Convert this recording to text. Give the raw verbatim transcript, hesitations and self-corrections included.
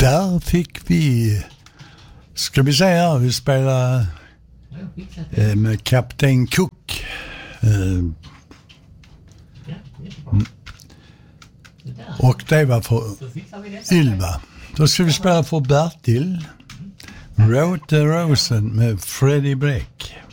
Där fick vi, ska vi säga här, vi spelar eh, med Kapten Cook. Eh, mm. Och det var för Ylva. Då ska vi spela för Bertil. Wrote the Rosen med Freddie Breck.